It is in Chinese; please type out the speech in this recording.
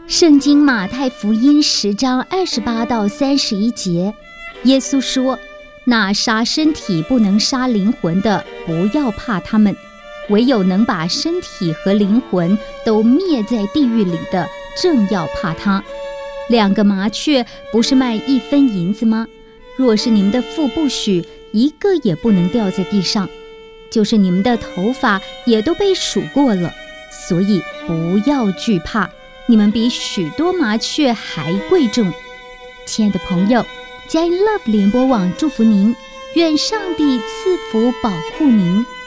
圣经马太福音10章28到31节，耶稣说：那杀身体不能杀灵魂的，不要怕他们，唯有能把身体和灵魂都灭在地狱里的，正要怕他。2个麻雀不是卖1分银子吗？若是你们的父不许，一个也不能掉在地上，就是你们的头发也都被数过了，所以不要惧怕，你们比许多麻雀还贵重。亲爱的朋友，佳音 Love 联播网祝福您，愿上帝赐福保护您。